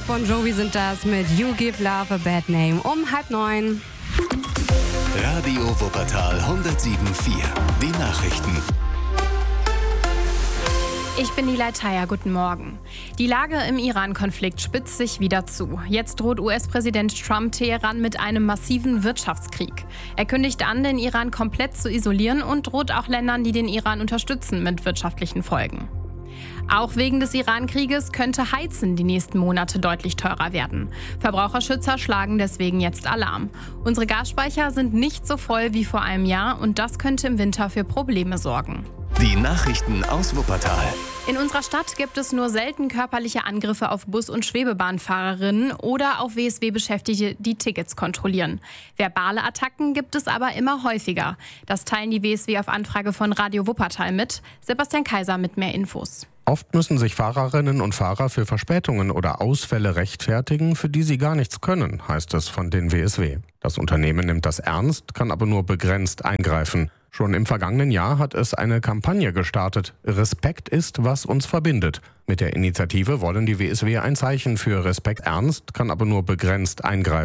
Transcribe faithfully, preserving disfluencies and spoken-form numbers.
Bon Jovi sind das mit You Give Love a Bad Name um halb neun. Radio Wuppertal hundertsieben Komma vier. Die Nachrichten. Ich bin Nilay Taya, guten Morgen. Die Lage im Iran-Konflikt spitzt sich wieder zu. Jetzt droht U S-Präsident Trump Teheran mit einem massiven Wirtschaftskrieg. Er kündigt an, den Iran komplett zu isolieren und droht auch Ländern, die den Iran unterstützen, mit wirtschaftlichen Folgen. Auch wegen des Iran-Krieges könnte Heizen die nächsten Monate deutlich teurer werden. Verbraucherschützer schlagen deswegen jetzt Alarm. Unsere Gasspeicher sind nicht so voll wie vor einem Jahr und das könnte im Winter für Probleme sorgen. Die Nachrichten aus Wuppertal. In unserer Stadt gibt es nur selten körperliche Angriffe auf Bus- und Schwebebahnfahrerinnen oder auf W S W-Beschäftigte, die Tickets kontrollieren. Verbale Attacken gibt es aber immer häufiger. Das teilen die W S W auf Anfrage von Radio Wuppertal mit. Sebastian Kaiser mit mehr Infos. Oft müssen sich Fahrerinnen und Fahrer für Verspätungen oder Ausfälle rechtfertigen, für die sie gar nichts können, heißt es von den W S W. Das Unternehmen nimmt das ernst, kann aber nur begrenzt eingreifen. Schon im vergangenen Jahr hat es eine Kampagne gestartet. Respekt ist, was uns verbindet. Mit der Initiative wollen die W S W ein Zeichen für Respekt ernst, kann aber nur begrenzt eingreifen.